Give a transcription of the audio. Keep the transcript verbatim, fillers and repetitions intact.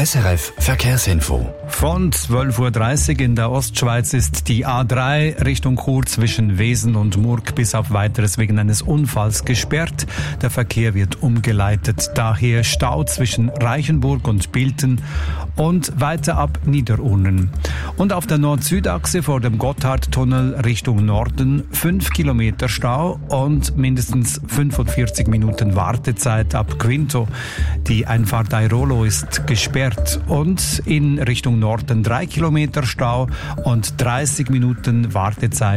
S R F Verkehrsinfo. Von zwölf Uhr dreißig in der Ostschweiz ist die A drei Richtung Chur zwischen Wesen und Murg bis auf Weiteres wegen eines Unfalls gesperrt. Der Verkehr wird umgeleitet. Daher Stau zwischen Reichenburg und Bilten und weiter ab Niederurnen. Und auf der Nord-Süd-Achse vor dem Gotthardtunnel Richtung Norden fünf Kilometer Stau und mindestens fünfundvierzig Minuten Wartezeit ab Quinto. Die Einfahrt Airolo ist gesperrt und in Richtung Norden drei Kilometer Stau und dreißig Minuten Wartezeit